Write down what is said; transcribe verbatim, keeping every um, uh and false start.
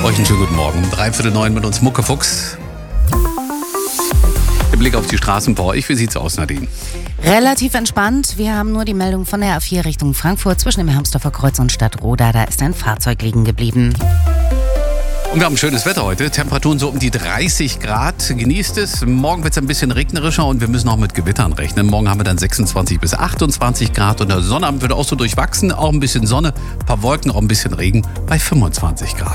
Euch einen schönen guten Morgen. Dreiviertel neun mit uns Muckefuchs. Der Blick auf die Straßen bei euch. Wie sieht's aus, Nadine? Relativ entspannt. Wir haben nur die Meldung von der A vier Richtung Frankfurt zwischen dem Hermsdorfer Kreuz und Stadtroda. Da ist ein Fahrzeug liegen geblieben. Und wir haben schönes Wetter heute. Temperaturen so um die dreißig Grad. Genießt es. Morgen wird es ein bisschen regnerischer und wir müssen auch mit Gewittern rechnen. Morgen haben wir dann sechsundzwanzig bis achtundzwanzig Grad und der Sonnabend wird auch so durchwachsen. Auch ein bisschen Sonne, ein paar Wolken, auch ein bisschen Regen bei fünfundzwanzig Grad.